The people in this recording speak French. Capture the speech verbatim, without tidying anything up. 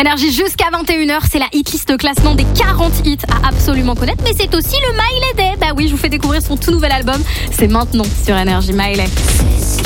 Énergie jusqu'à vingt et une heures, c'est la hitlist classement des quarante hits à absolument connaître, mais c'est aussi le Miley Day. Bah oui, je vous fais découvrir son tout nouvel album. C'est maintenant sur Énergie. Miley.